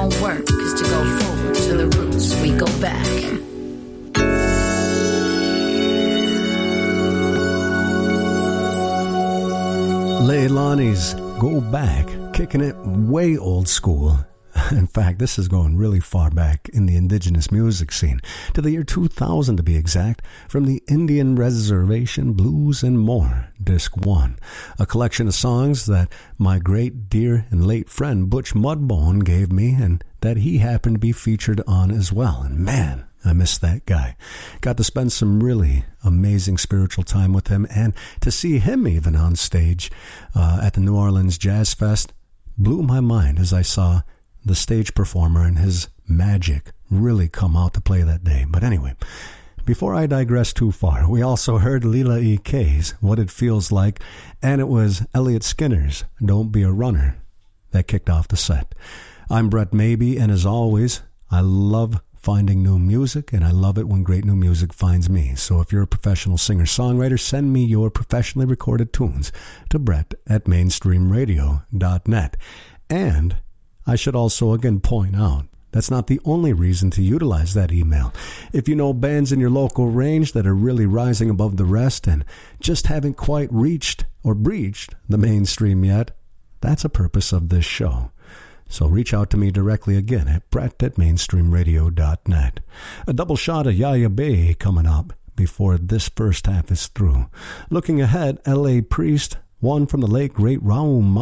won't work, cause to go forward to the roots, we go back. Leilani's Go Back, kicking it way old school. In fact, this is going really far back in the indigenous music scene, to the year 2000 to be exact, from the Indian Reservation Blues and More, Disc 1, a collection of songs that my great dear and late friend Butch Mudbone gave me and that he happened to be featured on as well. And man, I miss that guy. Got to spend some really amazing spiritual time with him, and to see him even on stage at the New Orleans Jazz Fest blew my mind as I saw the stage performer and his magic really come out to play that day. But anyway, before I digress too far, we also heard Lila E. K's What It Feels Like, and it was Elliot Skinner's Don't Be a Runner that kicked off the set. I'm Brett Maybe, and as always, I love finding new music, and I love it when great new music finds me. So if you're a professional singer-songwriter, send me your professionally recorded tunes to brett@mainstreamradio.net. And I should also again point out, that's not the only reason to utilize that email. If you know bands in your local range that are really rising above the rest and just haven't quite reached or breached the mainstream yet, that's a purpose of this show. So reach out to me directly again at brett@mainstreamradio.net. A double shot of Yaya Bay coming up before this first half is through. Looking ahead, L.A. Priest, one from the late great Raum